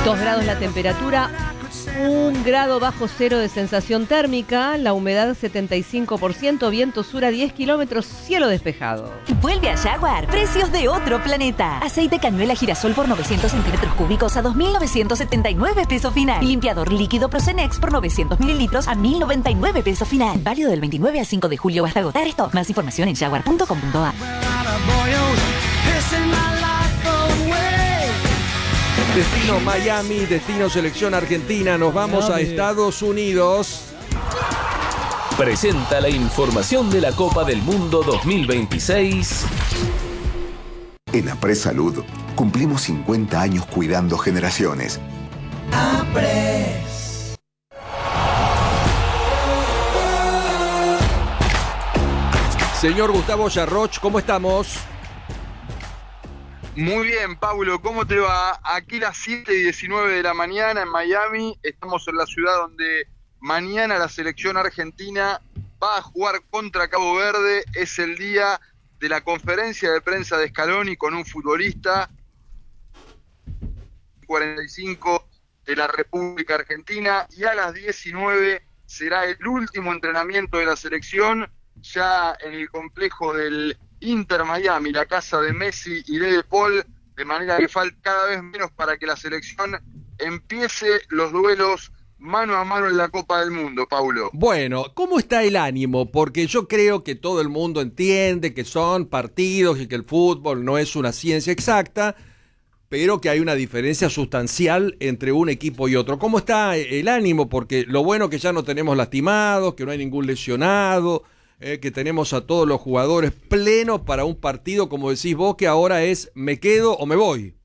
2 grados la temperatura, 1 grado bajo cero de sensación térmica, la humedad 75%, viento sur a 10 kilómetros, cielo despejado. Vuelve a Jaguar, precios de otro planeta. Aceite cañuela girasol por 900 centímetros cúbicos a 2.979 pesos final. Limpiador líquido Procenex por 900 mililitros a 1.099 pesos final. Válido del 29 al 5 de julio hasta agotar esto. Más información en jaguar.com.ar. Destino Miami, destino selección argentina. Nos vamos a Estados Unidos. Presenta la información de la Copa del Mundo 2026. En Apres Salud cumplimos 50 años cuidando generaciones. Apres. Señor Gustavo Yarroch, ¿cómo estamos? Muy bien, Paulo, ¿cómo te va? Aquí las 7:19 de la mañana en Miami. Estamos en la ciudad donde mañana la selección argentina va a jugar contra Cabo Verde. Es el día de la conferencia de prensa de Scaloni con un futbolista 45 de la República Argentina. Y a las 19 será el último entrenamiento de la selección ya en el complejo del Inter Miami, la casa de Messi y de Paul, de manera que falta cada vez menos para que la selección empiece los duelos mano a mano en la Copa del Mundo, Paulo. Bueno, ¿cómo está el ánimo? Porque yo creo que todo el mundo entiende que son partidos y que el fútbol no es una ciencia exacta, pero que hay una diferencia sustancial entre un equipo y otro. ¿Cómo está el ánimo? Porque lo bueno que ya no tenemos lastimados, que no hay ningún lesionado, que tenemos a todos los jugadores plenos para un partido, como decís vos, que ahora es me quedo o me voy.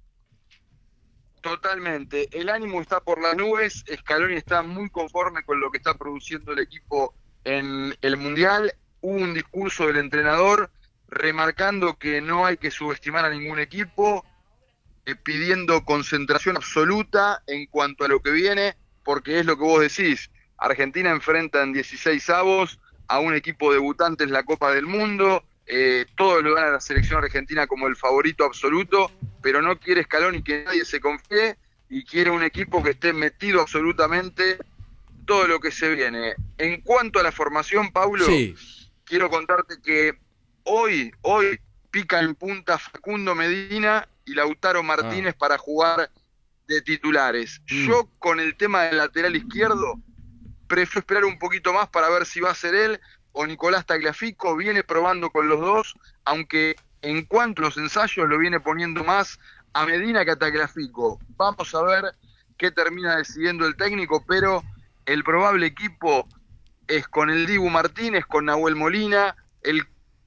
Totalmente, el ánimo está por las nubes. Scaloni está muy conforme con lo que está produciendo el equipo en el Mundial. Hubo un discurso del entrenador remarcando que no hay que subestimar a ningún equipo, pidiendo concentración absoluta en cuanto a lo que viene, porque es lo que vos decís, Argentina enfrenta en 16avos a un equipo debutante en la Copa del Mundo, todos lo dan a la selección argentina como el favorito absoluto, pero no quiere Scaloni que nadie se confíe y quiere un equipo que esté metido absolutamente todo lo que se viene. En cuanto a la formación, Paulo, sí, quiero contarte que hoy pica en punta Facundo Medina y Lautaro Martínez para jugar de titulares. Yo con el tema del lateral izquierdo prefiero esperar un poquito más para ver si va a ser él o Nicolás Tagliafico. Viene probando con los dos, aunque en cuanto a los ensayos lo viene poniendo más a Medina que a Tagliafico. Vamos a ver qué termina decidiendo el técnico, pero el probable equipo es con el Dibu Martínez, con Nahuel Molina, el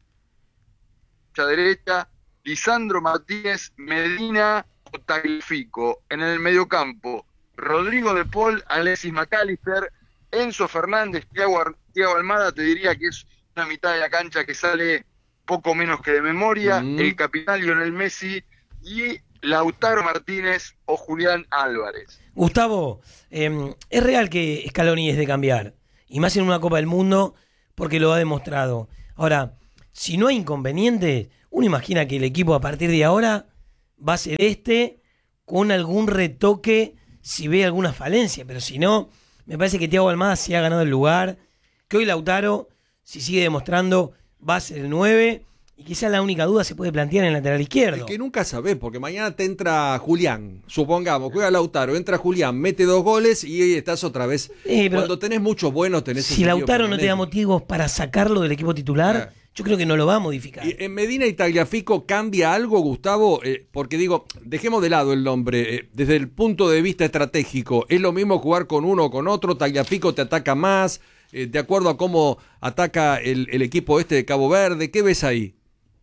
derecha, Lisandro Martínez, Medina o Tagliafico. En el mediocampo, Rodrigo de Paul, Alexis McAllister, Enzo Fernández, Thiago Almada. Te diría que es una mitad de la cancha que sale poco menos que de memoria, el capitán Lionel Messi y Lautaro Martínez o Julián Álvarez. Gustavo, es real que Scaloni es de cambiar, y más en una Copa del Mundo, porque lo ha demostrado. Ahora, si no hay inconveniente, uno imagina que el equipo a partir de ahora va a ser con algún retoque si ve alguna falencia, pero si no, me parece que Thiago Almada sí ha ganado el lugar, que hoy Lautaro, si sigue demostrando, va a ser el 9, y quizás la única duda se puede plantear en el lateral izquierdo. Es que nunca sabés, porque mañana te entra Julián, supongamos, juega Lautaro, entra Julián, mete 2 goles y estás otra vez. Cuando tenés muchos buenos, tenés... Si Lautaro no te da motivos para sacarlo del equipo titular, yo creo que no lo va a modificar. ¿Y en Medina y Tagliafico cambia algo, Gustavo? Porque digo, dejemos de lado el nombre, desde el punto de vista estratégico, ¿es lo mismo jugar con uno o con otro? ¿Tagliafico te ataca más? De acuerdo a cómo ataca el equipo de Cabo Verde, ¿qué ves ahí?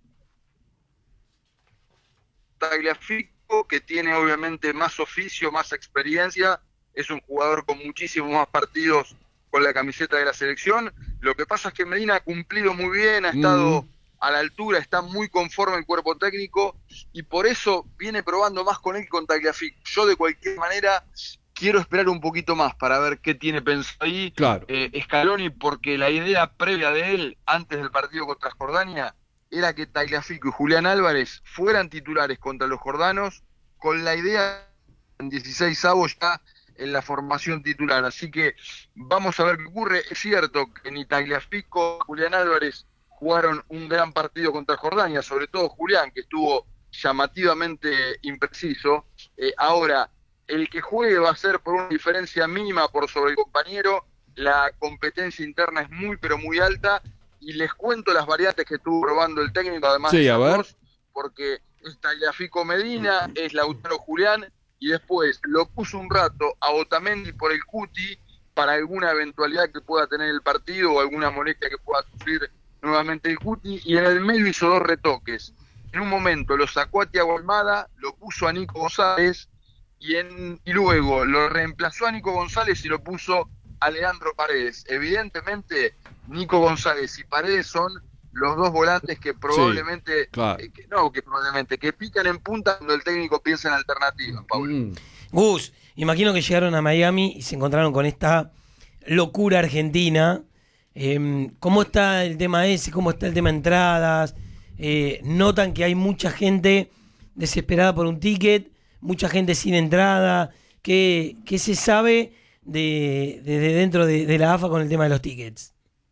Tagliafico, que tiene obviamente más oficio, más experiencia, es un jugador con muchísimos más partidos con la camiseta de la selección. Lo que pasa es que Medina ha cumplido muy bien, ha estado a la altura, está muy conforme el cuerpo técnico y por eso viene probando más con él que con Tagliafico. Yo de cualquier manera quiero esperar un poquito más para ver qué tiene pensado ahí Scaloni, porque la idea previa de él antes del partido contra Jordania era que Tagliafico y Julián Álvarez fueran titulares contra los jordanos, con la idea en 16avos ya en la formación titular. Así que vamos a ver qué ocurre. Es cierto que ni Tagliafico, Julián Álvarez jugaron un gran partido contra Jordania, sobre todo Julián, que estuvo llamativamente impreciso. Ahora, el que juegue va a ser por una diferencia mínima por sobre el compañero. La competencia interna es muy, pero muy alta. Y les cuento las variantes que estuvo probando el técnico, además sí, de a ver. dos, porque es Tagliafico Medina, es Lautaro Julián, y después lo puso un rato a Otamendi por el Cuti para alguna eventualidad que pueda tener el partido o alguna molestia que pueda sufrir nuevamente el Cuti, y en el medio hizo 2 retoques. En un momento lo sacó a Thiago Almada, lo puso a Nico González y luego lo reemplazó a Nico González y lo puso a Leandro Paredes. Evidentemente Nico González y Paredes son los 2 volantes que probablemente, sí, claro. que pican en punta cuando el técnico piensa en alternativas, Pablo. Gus, imagino que llegaron a Miami y se encontraron con esta locura argentina. ¿Cómo está el tema ese? ¿Cómo está el tema entradas? Notan que hay mucha gente desesperada por un ticket, mucha gente sin entrada. ¿Qué se sabe desde dentro de la AFA con el tema de los tickets?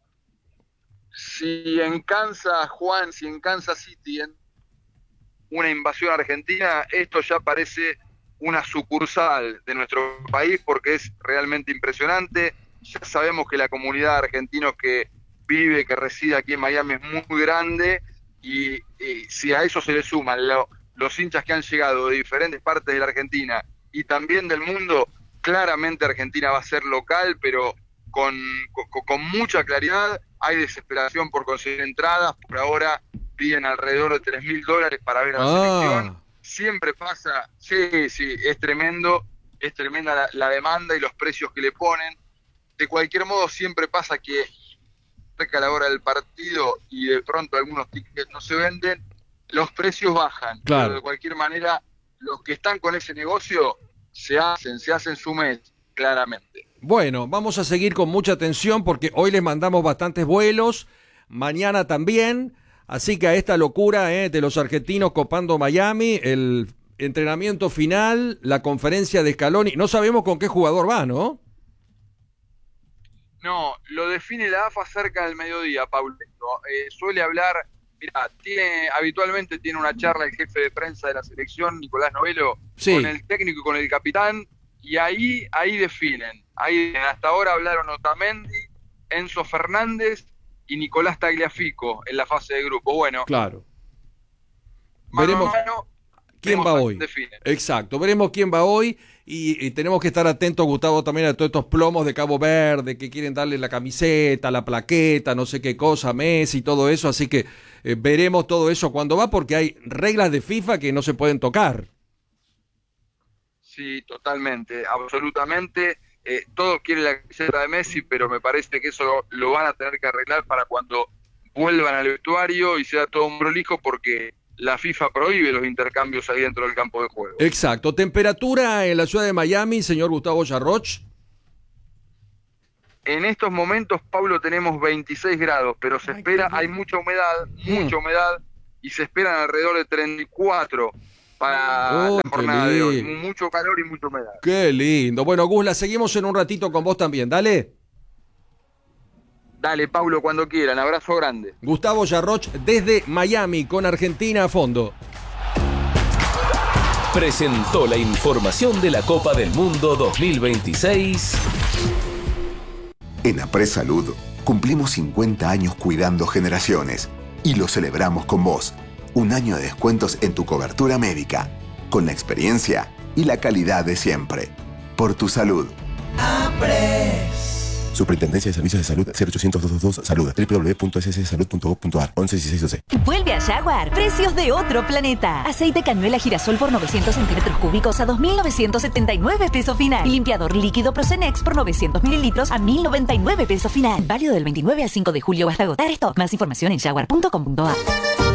Si en Kansas City, en una invasión argentina, esto ya parece una sucursal de nuestro país porque es realmente impresionante. Ya sabemos que la comunidad de argentinos que reside aquí en Miami es muy grande y si a eso se le suman los hinchas que han llegado de diferentes partes de la Argentina y también del mundo, claramente Argentina va a ser local, pero con mucha claridad. Hay desesperación por conseguir entradas, por ahora piden alrededor de $3.000 para ver a la selección. Siempre pasa, sí, es tremenda la demanda y los precios que le ponen. De cualquier modo, siempre pasa que cerca a la hora del partido y de pronto algunos tickets no se venden, los precios bajan. Claro. Pero de cualquier manera, los que están con ese negocio se hacen su mes, claramente. Bueno, vamos a seguir con mucha atención porque hoy les mandamos bastantes vuelos, mañana también, así que a esta locura de los argentinos copando Miami, el entrenamiento final, la conferencia de Scaloni, no sabemos con qué jugador va, ¿no? No, lo define la AFA cerca del mediodía, Paulo. Suele hablar, habitualmente tiene una charla el jefe de prensa de la selección, Nicolás Novelo, sí, con el técnico y con el capitán, y ahí definen. Hasta ahora hablaron Otamendi, Enzo Fernández y Nicolás Tagliafico en la fase de grupo. Bueno, claro. Veremos quién va hoy. Exacto, veremos quién va hoy y tenemos que estar atentos, Gustavo, también a todos estos plomos de Cabo Verde que quieren darle la camiseta, la plaqueta, no sé qué cosa, Messi y todo eso, así que veremos todo eso cuando va porque hay reglas de FIFA que no se pueden tocar. Sí, totalmente, absolutamente. Todos quieren la camiseta de Messi, pero me parece que eso lo van a tener que arreglar para cuando vuelvan al vestuario y sea todo un prolijo porque la FIFA prohíbe los intercambios ahí dentro del campo de juego. Exacto. ¿Temperatura en la ciudad de Miami, señor Gustavo Yarroch? En estos momentos, Pablo, tenemos 26 grados, pero se espera, hay mucha humedad, y se esperan alrededor de 34 para la jornada de hoy. Mucho calor y mucha humedad. Qué lindo. Bueno, Gus, la seguimos en un ratito con vos también, dale. Dale, Paulo, cuando quieran. Abrazo grande. Gustavo Yarroch desde Miami con Argentina a fondo. Presentó la información de la Copa del Mundo 2026. En Apres Salud cumplimos 50 años cuidando generaciones y lo celebramos con vos. Un año de descuentos en tu cobertura médica, con la experiencia y la calidad de siempre. Por tu salud. Apres. Superintendencia de Servicios de Salud 0800-222-SALUD www.sssalud.gov.ar 111612. Vuelve a Jaguar. Precios de otro planeta. Aceite cañuela girasol por 900 centímetros cúbicos a 2.979 pesos final. Y limpiador líquido Procenex por 900 mililitros a 1.099 pesos final. Válido del 29 al 5 de julio hasta agotar stock. Más información en jaguar.com.ar.